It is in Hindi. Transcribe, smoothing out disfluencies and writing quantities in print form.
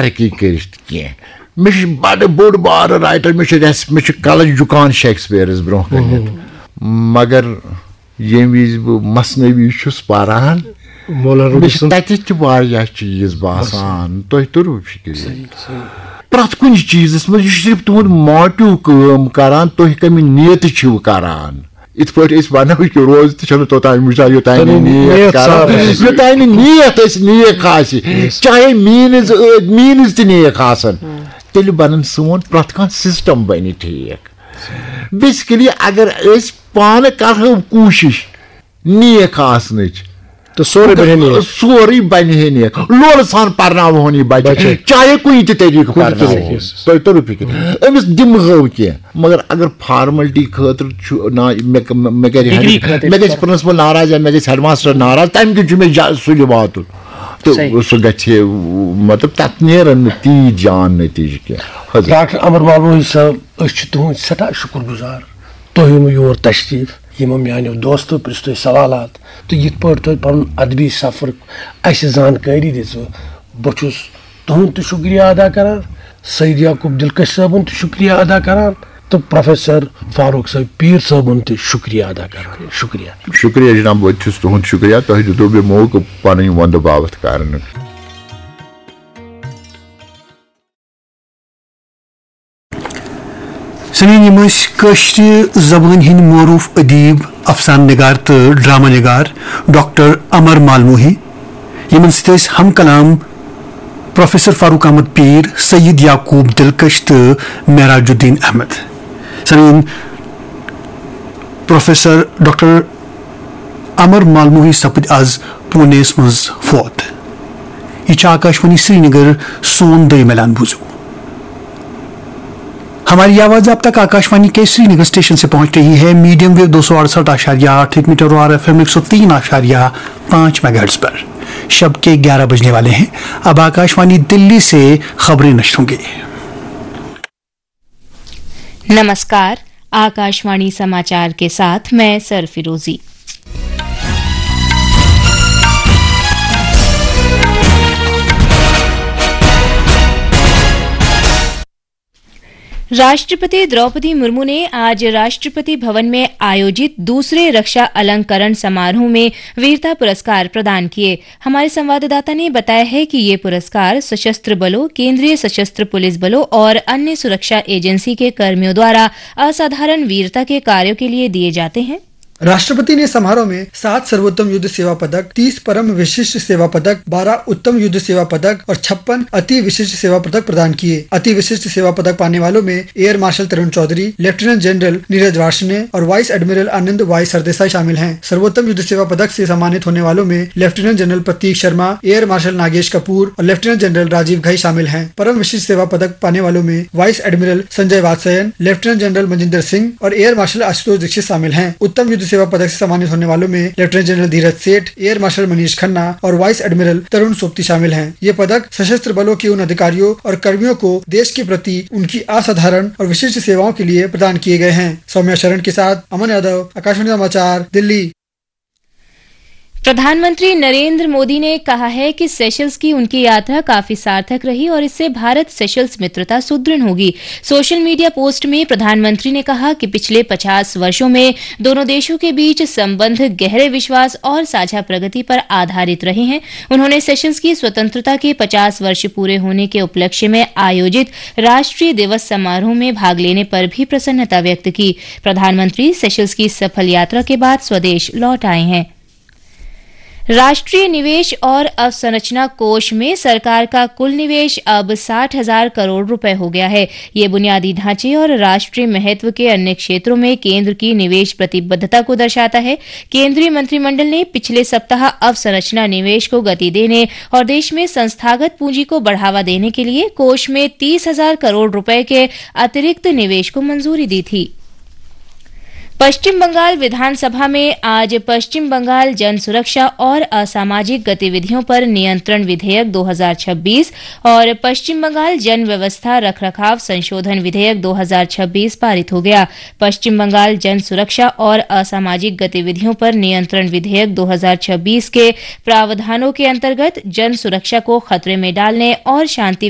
तरक्की कर मे बड़ बोड़ बार राइटर मे कलच जुकान शेक्सपियरस ब्रोह कन मगर ये विज बह मसनवी पारान तह चीज बासान तुह तरू फिक्र प्रत कुन चीजस मज सिर्फ तुहद मोटिव काम करान तुह कमी नियत छो करान इत पे वन कि रोज तोतान वुचान योतान नीयत नेक चाहे मीन नेक आसन तेल बन सोन प्रत कह सिस्टम बन ठीक बेसिकली अगर पान करो कोशिश नेक आसन तो सोरे बन नेक लोल सान पर्नावन यह बच्चे चाहे कुछ तरीक पर्न तोर फिक्र अमिस दिम कह मगर अगर फार्मलिटी खतर मे ग प्रिंसिपल नाराज मे ग हेडमास्टर नाराज तम कि मे सुल वात तो सह ग मतलब तथ नेरन ती जान नतीज कह डॉक्टर अमर मालूही साहब तुहद सठा शुक्रगुजार तुम योर तशरीफ यमो मानो दोस्तों पृष्ठ सवालात तो ये पन अदबी सफ़र अस जानकारी दिसो बहुस तुहद तो शुक्रिया अदा करान सईद याकूब दिलकश साहबन तो शुक्रिया अदा करान तो प्रोफेसर फारूक साहब पीर साहबन तो शुक्रिया अदा करान शुक्रिया जनाब बहुत तुहद शुक्रिया तुह दितो मे मौका पन वंद बावत कर समीन जबान हिंद मरूफ अदीब अफसान निगार तो ड्रामा निगार डॉक्टर अमर मालमोही यमन सत हम कलाम प्रोफेसर फारूक अहमद पीर सईद याकूब दिलकश तो मेराजुद्दीन अहमद समीन प्रोफेसर डॉक्टर अमर मालमोही सपद आज पुणे मज फोत यह आकाशवाणी श्रीनगर सोन दम ऐलान बूझो हमारी आवाज आप तक आकाशवाणी के श्रीनगर स्टेशन से पहुंच रही है मीडियम वेव 268.8 मीटर और FM 103.5 मेगाहर्ट्ज पर। शब के 11 बजने वाले हैं। अब आकाशवाणी दिल्ली से खबरें नश्र होंगी। नमस्कार, आकाशवाणी समाचार के साथ मैं सरफिरोजी। राष्ट्रपति द्रौपदी मुर्मू ने आज राष्ट्रपति भवन में आयोजित दूसरे रक्षा अलंकरण समारोह में वीरता पुरस्कार प्रदान किए। हमारे संवाददाता ने बताया है कि ये पुरस्कार सशस्त्र बलों, केंद्रीय सशस्त्र पुलिस बलों और अन्य सुरक्षा एजेंसी के कर्मियों द्वारा असाधारण वीरता के कार्यों के लिए दिए जाते हैं। राष्ट्रपति ने समारोह में 7 सर्वोत्तम युद्ध सेवा पदक, 30 परम विशिष्ट सेवा पदक, 12 उत्तम युद्ध सेवा पदक और 56 अति विशिष्ट सेवा पदक प्रदान किए। अति विशिष्ट सेवा पदक पाने वालों में एयर मार्शल तरुण चौधरी, लेफ्टिनेंट जनरल नीरज वार्ष्णेय और वाइस एडमिरल आनंद वाई सरदेसाई शामिल हैं। सर्वोत्तम युद्ध सेवा पदक से सम्मानित होने वालों में लेफ्टिनेंट जनरल प्रतीक शर्मा, एयर मार्शल नागेश कपूर और लेफ्टिनेंट जनरल राजीव घई शामिल हैं। परम विशिष्ट सेवा पदक पाने वालों में vice admiral Sanjay Vatsyayan, lieutenant general Manjinder Singh और एयर मार्शल आशुतोष दीक्षित शामिल हैं। उत्तम युद्ध सेवा पदक से सम्मानित होने वालों में लेफ्टिनेंट जनरल धीरज सेठ, एयर मार्शल मनीष खन्ना और वाइस एडमिरल तरुण सोपती शामिल हैं। ये पदक सशस्त्र बलों के उन अधिकारियों और कर्मियों को देश के प्रति उनकी असाधारण और विशिष्ट सेवाओं के लिए प्रदान किए गए हैं। सौम्या शरण के साथ अमन यादव, आकाशवाणी समाचार, दिल्ली। प्रधानमंत्री नरेंद्र मोदी ने कहा है कि सेशल्स की उनकी यात्रा काफी सार्थक रही और इससे भारत सेशल्स मित्रता सुदृढ़ होगी। सोशल मीडिया पोस्ट में प्रधानमंत्री ने कहा कि पिछले 50 वर्षों में दोनों देशों के बीच संबंध गहरे विश्वास और साझा प्रगति पर आधारित रहे हैं। उन्होंने सेशल्स की स्वतंत्रता के 50 वर्ष पूरे होने के उपलक्ष्य में आयोजित राष्ट्रीय दिवस समारोह में भाग लेने पर भी प्रसन्नता व्यक्त की। प्रधानमंत्री सेशल्स की सफल यात्रा के बाद स्वदेश लौट आए हैं। राष्ट्रीय निवेश और अवसंरचना कोष में सरकार का कुल निवेश अब 60,000 करोड़ रुपए हो गया है। ये बुनियादी ढांचे और राष्ट्रीय महत्व के अन्य क्षेत्रों में केंद्र की निवेश प्रतिबद्धता को दर्शाता है। केंद्रीय मंत्रिमंडल ने पिछले सप्ताह अवसंरचना निवेश को गति देने और देश में संस्थागत पूंजी को बढ़ावा देने के लिए कोष में 30,000 करोड़ रुपए के अतिरिक्त निवेश को मंजूरी दी थी। पश्चिम बंगाल विधानसभा में आज पश्चिम बंगाल जन सुरक्षा और असामाजिक गतिविधियों पर नियंत्रण विधेयक 2026 और पश्चिम बंगाल जन व्यवस्था रखरखाव संशोधन विधेयक 2026 पारित हो गया। पश्चिम बंगाल जन सुरक्षा और असामाजिक गतिविधियों पर नियंत्रण विधेयक 2026 के प्रावधानों के अंतर्गत जन सुरक्षा को खतरे में डालने और शांति